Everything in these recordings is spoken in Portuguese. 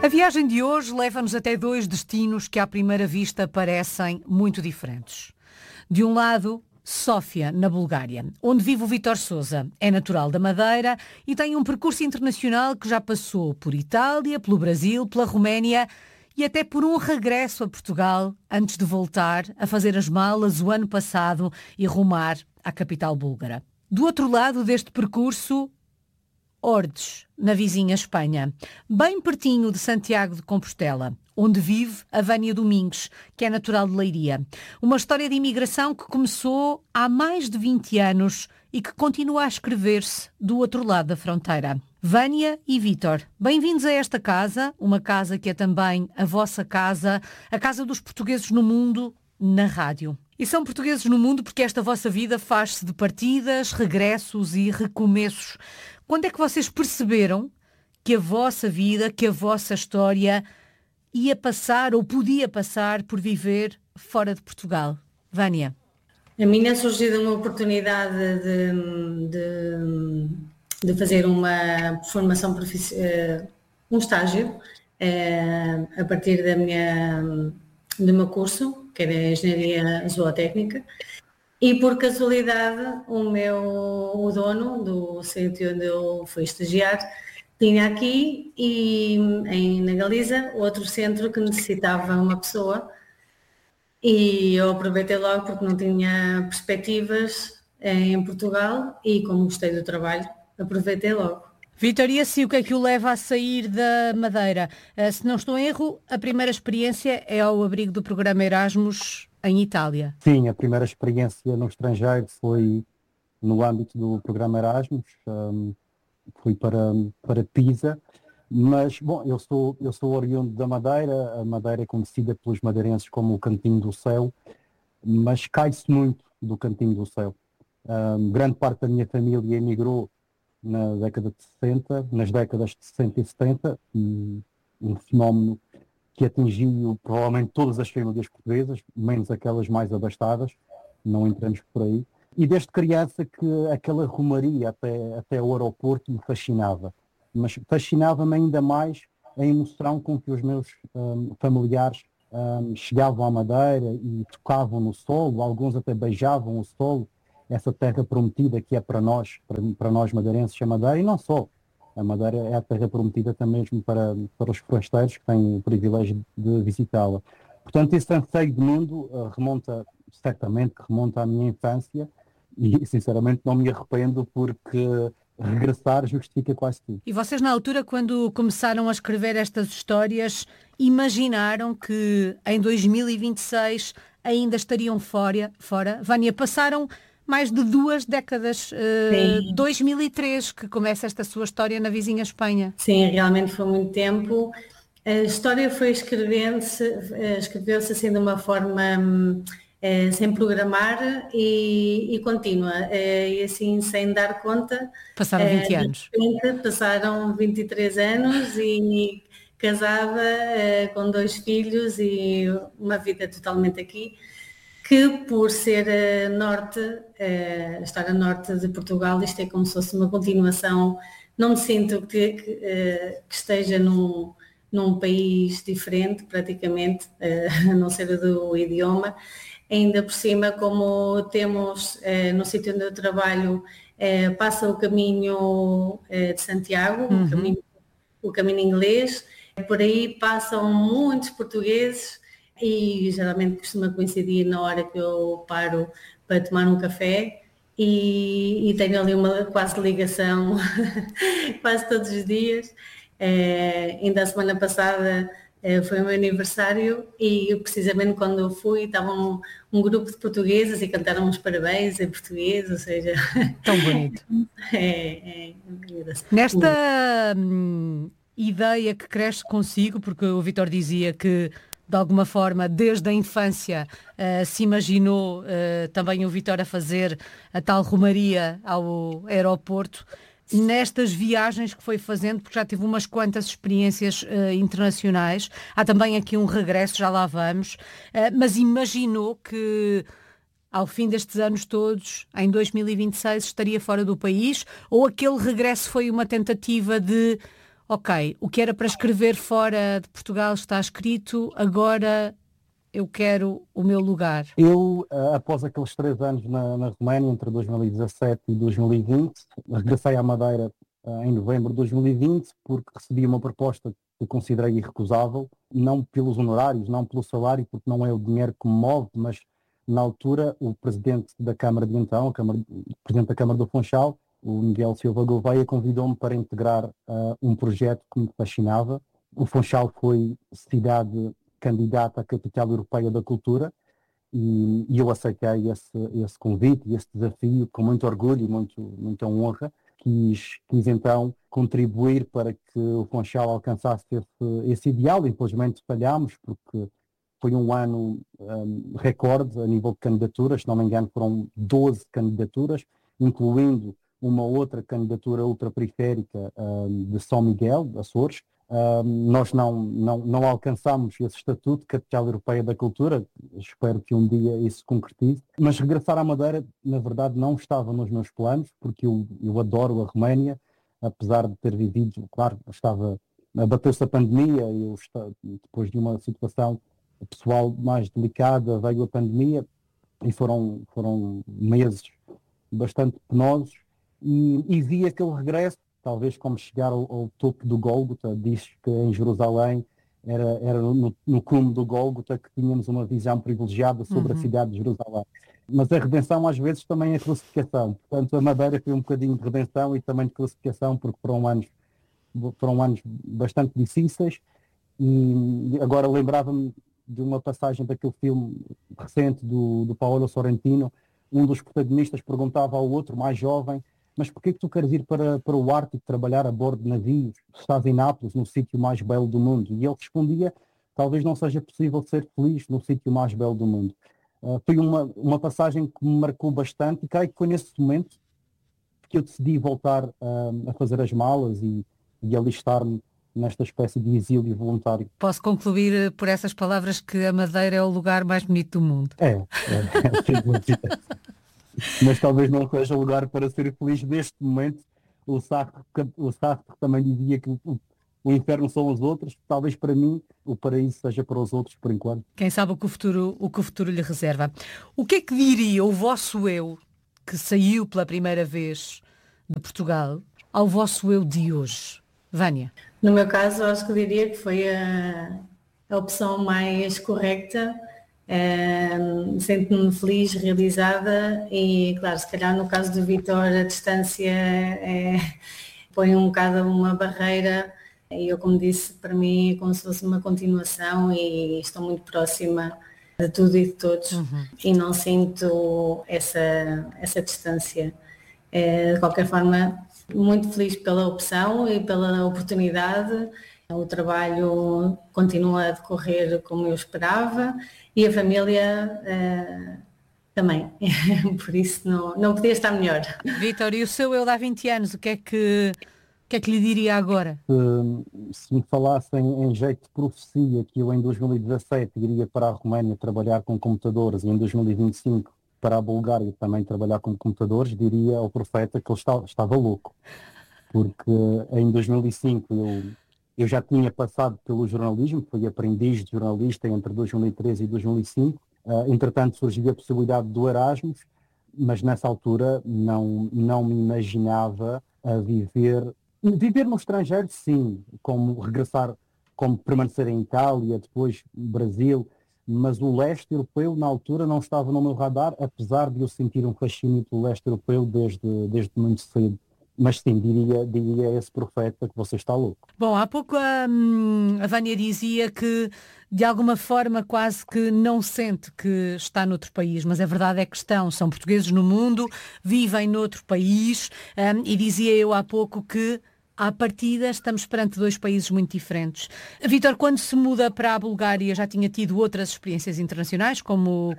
A viagem de hoje leva-nos até dois destinos que à primeira vista parecem muito diferentes. De um lado, Sófia, na Bulgária, onde vive o Vítor Sousa. É natural da Madeira e tem um percurso internacional que já passou por Itália, pelo Brasil, pela Roménia e até por um regresso a Portugal antes de voltar a fazer as malas o ano passado e rumar à capital búlgara. Do outro lado deste percurso, Ordes, na vizinha Espanha, bem pertinho de Santiago de Compostela, onde vive a Vânia Domingues, que é natural de Leiria. Uma história de imigração que começou há mais de 20 anos e que continua a escrever-se do outro lado da fronteira. Vânia e Vítor, bem-vindos a esta casa, uma casa que é também a vossa casa, a casa dos portugueses no mundo, na rádio. E são portugueses no mundo porque esta vossa vida faz-se de partidas, regressos e recomeços. Quando é que vocês perceberam que a vossa vida, que a vossa história ia passar ou podia passar por viver fora de Portugal? Vânia. A mim é surgido uma oportunidade de fazer uma formação profissional, um estágio, a partir do meu curso, que era Engenharia Zootécnica. E por casualidade o dono do sítio onde eu fui estagiar tinha aqui na Galiza outro centro que necessitava uma pessoa e eu aproveitei logo porque não tinha perspectivas em Portugal e como gostei do trabalho, aproveitei logo. Vítor, e assim o que é que o leva a sair da Madeira? Se não estou em erro, a primeira experiência é ao abrigo do programa Erasmus em Itália. Sim, a primeira experiência no estrangeiro foi no âmbito do programa Erasmus, fui para Pisa, mas, bom, eu sou oriundo da Madeira, a Madeira é conhecida pelos madeirenses como o Cantinho do Céu, mas cai-se muito do Cantinho do Céu. Grande parte da minha família emigrou na década de 60, nas décadas de 60 e 70, um fenómeno que atingiu provavelmente todas as famílias portuguesas, menos aquelas mais abastadas, não entramos por aí. E desde criança que aquela rumaria até o aeroporto me fascinava. Mas fascinava-me ainda mais a emoção com que os meus familiares chegavam à Madeira e tocavam no solo, alguns até beijavam o solo, essa terra prometida que é para nós madeirenses a Madeira, e não só. A Madeira é a terra prometida também mesmo para os forasteiros que têm o privilégio de visitá-la. Portanto, esse anseio de mundo remonta à minha infância e, sinceramente, não me arrependo porque regressar justifica quase tudo. E vocês, na altura, quando começaram a escrever estas histórias, imaginaram que em 2026 ainda estariam fora? Vânia, passaram mais de 2 décadas, 2003, que começa esta sua história na vizinha Espanha. Sim, realmente foi muito tempo. A história foi escreveu-se assim de uma forma sem programar e contínua, e assim sem dar conta. Passaram 20 anos. Passaram 23 anos e casada, com 2 filhos e uma vida totalmente aqui, que por ser estar a norte de Portugal, isto é como se fosse uma continuação, não me sinto que esteja num país diferente praticamente, a não ser do idioma, ainda por cima como temos no sítio onde eu trabalho, passa o caminho de Santiago, o caminho inglês, por aí passam muitos portugueses, e geralmente costuma coincidir na hora que eu paro para tomar um café e tenho ali uma quase ligação quase todos os dias. Ainda a semana passada foi o meu aniversário e precisamente quando eu fui estava um grupo de portugueses e cantaram uns parabéns em português, ou seja... Tão bonito. Nesta ideia que cresce consigo, porque o Vítor dizia que de alguma forma, desde a infância, se imaginou também o Vítor a fazer a tal romaria ao aeroporto. Nestas viagens que foi fazendo, porque já tive umas quantas experiências internacionais, há também aqui um regresso, já lá vamos, mas imaginou que ao fim destes anos todos, em 2026, estaria fora do país, ou aquele regresso foi uma tentativa de ok, o que era para escrever fora de Portugal está escrito, agora eu quero o meu lugar? Eu, após aqueles 3 anos na Roménia, entre 2017 e 2020, regressei à Madeira em novembro de 2020, porque recebi uma proposta que eu considerei irrecusável, não pelos honorários, não pelo salário, porque não é o dinheiro que me move, mas na altura o presidente da Câmara de então, o presidente da Câmara do Funchal, o Miguel Silva Gouveia, convidou-me para integrar um projeto que me fascinava. O Funchal foi cidade candidata à Capital Europeia da Cultura e eu aceitei esse convite e esse desafio com muito orgulho e muita honra. Quis então contribuir para que o Funchal alcançasse esse ideal. Infelizmente falhámos, porque foi um ano recorde a nível de candidaturas. Se não me engano, foram 12 candidaturas, incluindo uma outra candidatura ultraperiférica de São Miguel, Açores. Nós não alcançamos esse estatuto de Capital Europeia da Cultura, espero que um dia isso se concretize, mas regressar à Madeira, na verdade, não estava nos meus planos, porque eu adoro a Roménia, apesar de ter vivido, claro, bateu-se a pandemia, depois de uma situação pessoal mais delicada, veio a pandemia e foram meses bastante penosos e vi aquele regresso, talvez como chegar ao topo do Gólgota. Diz que em Jerusalém era no cume do Gólgota que tínhamos uma visão privilegiada sobre a cidade de Jerusalém. Mas a redenção às vezes também é crucificação. Portanto, a Madeira foi um bocadinho de redenção e também de crucificação, porque foram anos bastante difíceis. E agora lembrava-me de uma passagem daquele filme recente do Paolo Sorrentino. Um dos protagonistas perguntava ao outro, mais jovem: mas porquê que tu queres ir para o Ártico trabalhar a bordo de navios? Estás em Nápoles, no sítio mais belo do mundo. E ele respondia: talvez não seja possível ser feliz no sítio mais belo do mundo. Foi uma passagem que me marcou bastante e creio que foi nesse momento que eu decidi voltar a fazer as malas e alistar-me nesta espécie de exílio voluntário. Posso concluir por essas palavras que a Madeira é o lugar mais bonito do mundo? Sem dúvida. Mas talvez não seja lugar para ser feliz neste momento. O Sartre também dizia que o inferno são os outros. Talvez para mim o paraíso seja para os outros por enquanto. Quem sabe o que o futuro lhe reserva. O que é que diria o vosso eu que saiu pela primeira vez de Portugal ao vosso eu de hoje? Vânia? No meu caso, acho que eu diria que foi a opção mais correta. Sinto-me feliz, realizada e, claro, se calhar no caso do Vítor a distância põe um bocado uma barreira e eu, como disse, para mim é como se fosse uma continuação e estou muito próxima de tudo e de todos e não sinto essa distância. De qualquer forma, muito feliz pela opção e pela oportunidade. O trabalho continua a decorrer como eu esperava e a família também. Por isso não podia estar melhor. Vítor, e o seu eu de há 20 anos, o que é que lhe diria agora? Se me falassem em jeito de profecia que eu em 2017 iria para a Roménia trabalhar com computadores e em 2025 para a Bulgária também trabalhar com computadores, diria ao profeta que ele estava louco. Porque em 2005 eu já tinha passado pelo jornalismo, fui aprendiz de jornalista entre 2013 e 2005. Entretanto surgiu a possibilidade do Erasmus, mas nessa altura não me imaginava a viver no estrangeiro, sim, como regressar, como permanecer em Itália, depois Brasil, mas o leste europeu na altura não estava no meu radar, apesar de eu sentir um fascínio pelo leste europeu desde muito cedo. Mas sim, diria a esse profeta que você está louco. Bom, há pouco a Vânia dizia que de alguma forma quase que não sente que está noutro país, mas a verdade é que são portugueses no mundo, vivem noutro país e dizia eu há pouco que à partida estamos perante dois países muito diferentes. Vítor, quando se muda para a Bulgária já tinha tido outras experiências internacionais, como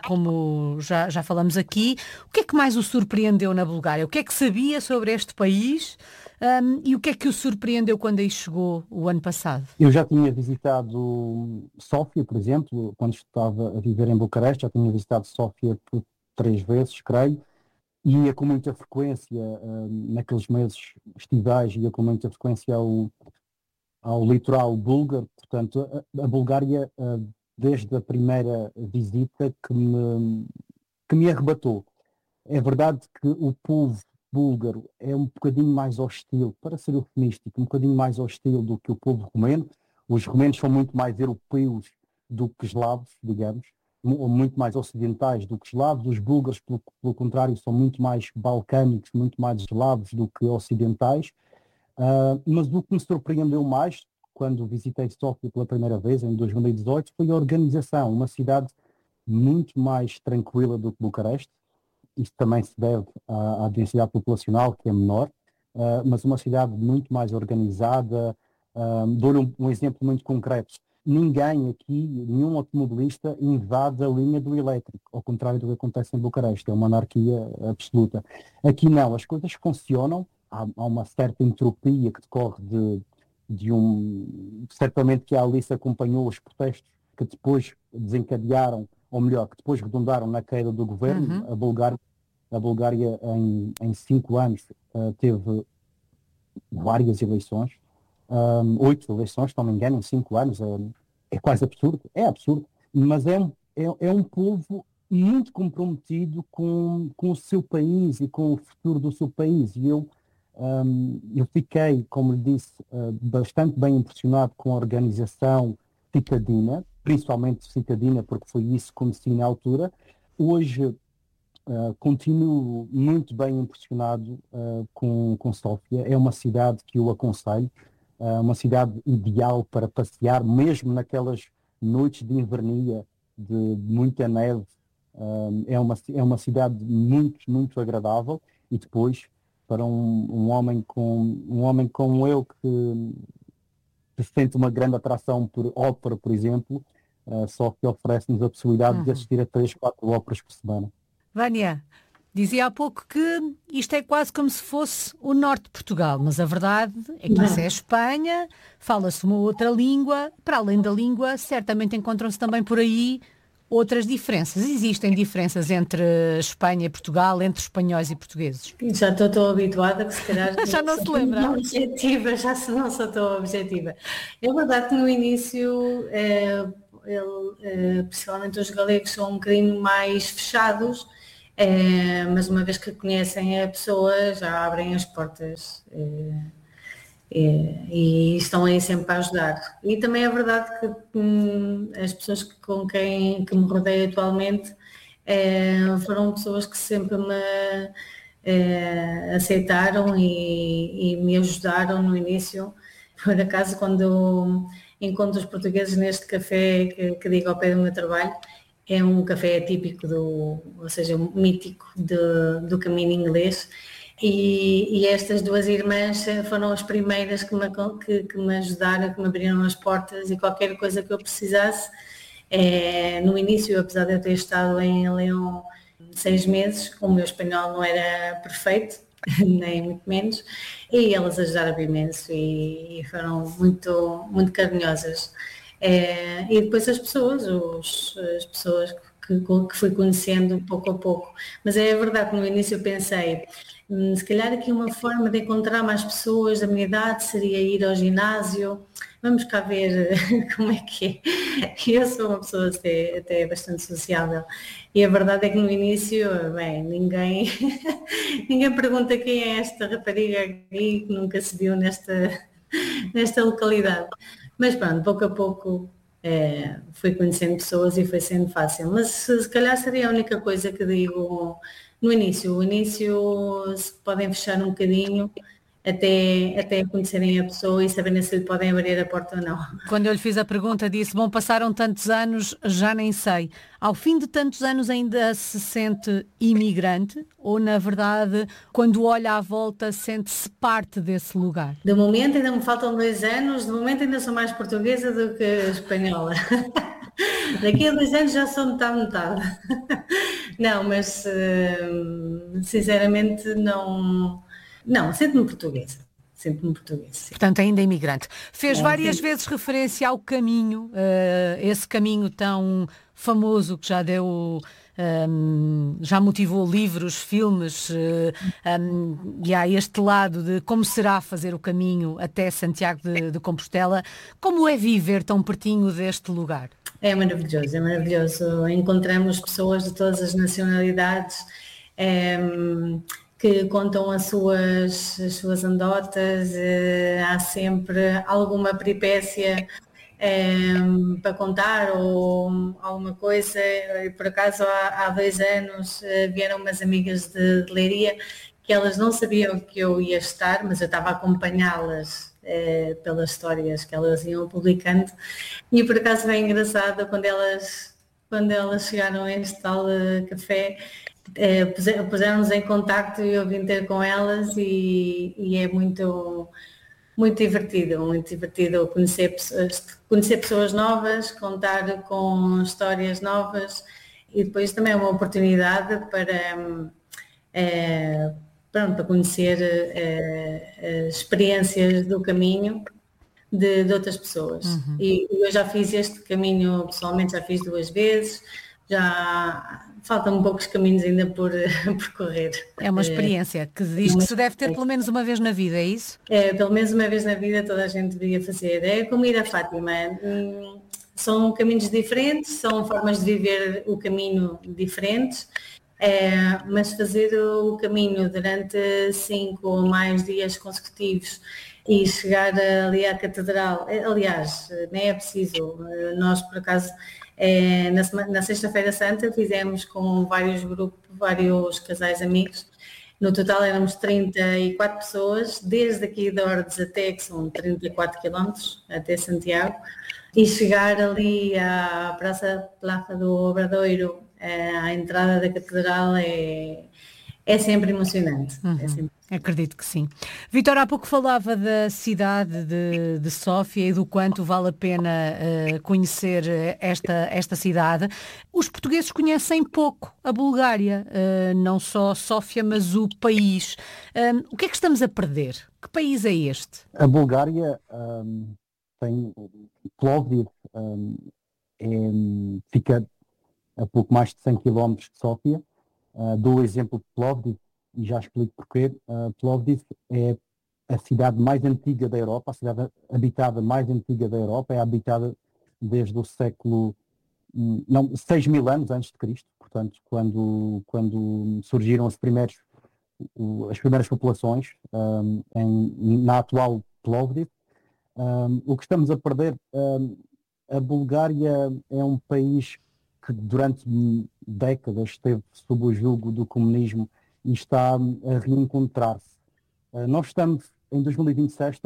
já falamos aqui. O que é que mais o surpreendeu na Bulgária? O que é que sabia sobre este país e o que é que o surpreendeu quando aí chegou o ano passado? Eu já tinha visitado Sófia, por exemplo, quando estava a viver em Bucareste, já tinha visitado Sófia por 3 vezes, creio. Ia com muita frequência, naqueles meses estivais, ia com muita frequência ao litoral búlgaro. Portanto, a Bulgária, desde a primeira visita, que me arrebatou. É verdade que o povo búlgaro é um bocadinho mais hostil, para ser eufemístico, um bocadinho mais hostil do que o povo romeno. Os romenos são muito mais europeus do que eslavos, digamos, ou muito mais ocidentais do que eslavos. Os búlgaros, pelo contrário, são muito mais balcânicos, muito mais eslavos do que ocidentais. Mas o que me surpreendeu mais, quando visitei Sófia pela primeira vez, em 2018, foi a organização. Uma cidade muito mais tranquila do que Bucareste. Isto também se deve à densidade populacional, que é menor, mas uma cidade muito mais organizada. Dou-lhe um exemplo muito concreto. Ninguém aqui, nenhum automobilista, invade a linha do elétrico, ao contrário do que acontece em Bucareste, é uma anarquia absoluta. Aqui não, as coisas funcionam, há uma certa entropia que decorre certamente que a Alice acompanhou os protestos que depois desencadearam, ou melhor, que depois redundaram na queda do governo. A Bulgária em 5 anos teve várias eleições, 8 eleições, se não me engano, em 5 anos. É quase absurdo, é absurdo, mas é um povo muito comprometido com o seu país e com o futuro do seu país. E eu fiquei, como lhe disse, bastante bem impressionado com a organização citadina, principalmente citadina, porque foi isso que conheci na altura. Hoje continuo muito bem impressionado com Sófia. É uma cidade que eu aconselho, uma cidade ideal para passear, mesmo naquelas noites de invernia, de muita neve. É uma cidade muito, muito agradável. E depois, para um homem como eu, que sente uma grande atração por ópera, por exemplo, só que oferece-nos a possibilidade de assistir a 3, 4 óperas por semana. Vânia, dizia há pouco que isto é quase como se fosse o norte de Portugal, mas a verdade é que isso é Espanha, fala-se uma outra língua, para além da língua, certamente encontram-se também por aí outras diferenças. Existem diferenças entre Espanha e Portugal, entre espanhóis e portugueses? Já estou tão habituada que se calhar já não se lembra. Objetiva, já não sou tão objetiva. É verdade que no início, principalmente os galegos, são um bocadinho mais fechados, mas uma vez que conhecem a pessoa já abrem as portas e estão aí sempre para ajudar. E também é verdade que as pessoas com quem me rodeio atualmente foram pessoas que sempre me aceitaram e me ajudaram no início. Por acaso, quando eu encontro os portugueses neste café que digo ao pé do meu trabalho, é um café típico, ou seja, mítico do caminho inglês, e estas duas irmãs foram as primeiras que me ajudaram, que me abriram as portas, e qualquer coisa que eu precisasse. No início, apesar de eu ter estado em Leão 6 meses, o meu espanhol não era perfeito, nem muito menos, e elas ajudaram imenso e foram muito, muito carinhosas. E depois as pessoas que fui conhecendo pouco a pouco. Mas é verdade que no início eu pensei, se calhar aqui uma forma de encontrar mais pessoas da minha idade seria ir ao ginásio. Vamos cá ver como é que é. Eu sou uma pessoa até bastante sociável. E a verdade é que no início, ninguém pergunta quem é esta rapariga aqui, que nunca se viu nesta localidade. Mas pronto, pouco a pouco fui conhecendo pessoas e foi sendo fácil. Mas se calhar seria a única coisa que digo no início. O início se podem fechar um bocadinho até conhecerem a pessoa e saberem se lhe podem abrir a porta ou não. Quando eu lhe fiz a pergunta, disse, bom, passaram tantos anos, já nem sei. Ao fim de tantos anos ainda se sente imigrante ou, na verdade, quando olha à volta, sente-se parte desse lugar? De momento ainda me faltam 2 anos, de momento ainda sou mais portuguesa do que espanhola. Daqui a 2 anos já sou metade. Não, mas sinceramente não, sinto-me portuguesa. Sempre um português. Sim. Portanto, ainda imigrante. Fez várias vezes referência ao caminho, esse caminho tão famoso que já deu já motivou livros, filmes, e há este lado de como será fazer o caminho até Santiago de Compostela. Como é viver tão pertinho deste lugar? É maravilhoso, é maravilhoso. Encontramos pessoas de todas as nacionalidades, que contam as suas anedotas, há sempre alguma peripécia para contar ou alguma coisa. Por acaso há 2 anos vieram umas amigas de Leiria que elas não sabiam que eu ia estar, mas eu estava a acompanhá-las pelas histórias que elas iam publicando, e por acaso bem engraçado quando elas chegaram a este tal café, puseram-nos em contacto e eu vim ter com elas, e é muito muito divertido conhecer pessoas novas, contar com histórias novas, e depois também é uma oportunidade para conhecer experiências do caminho de outras pessoas. E eu já fiz este caminho pessoalmente, já fiz 2 vezes, já faltam poucos caminhos ainda por percorrer. É uma experiência que diz que se deve ter pelo menos uma vez na vida, é isso? Pelo menos uma vez na vida toda a gente deveria fazer. É como ir a Fátima. São caminhos diferentes, são formas de viver o caminho diferentes, mas fazer o caminho durante 5 ou mais dias consecutivos e chegar ali à catedral, aliás, nem é preciso, nós por acaso na Sexta-feira Santa fizemos com vários grupos, vários casais amigos. No total éramos 34 pessoas, desde aqui de Ordes até, que são 34 quilómetros, até Santiago, e chegar ali à Praça do Obradoiro, à entrada da catedral, é sempre emocionante. É sempre... Acredito que sim. Vítor, há pouco falava da cidade de Sófia e do quanto vale a pena conhecer esta cidade. Os portugueses conhecem pouco a Bulgária, não só Sófia, mas o país. O que é que estamos a perder? Que país é este? A Bulgária tem Plovdiv, fica a pouco mais de 100 km de Sófia. Dou o exemplo de Plovdiv e já explico porquê. Plovdiv é a cidade mais antiga da Europa, a cidade habitada mais antiga da Europa, é habitada desde o século 6.000 anos antes de Cristo, portanto, quando surgiram as primeiras populações na atual Plovdiv. O que estamos a perder, a Bulgária é um país que durante décadas esteve sob o jugo do comunismo e está a reencontrar-se. Nós estamos, em 2027,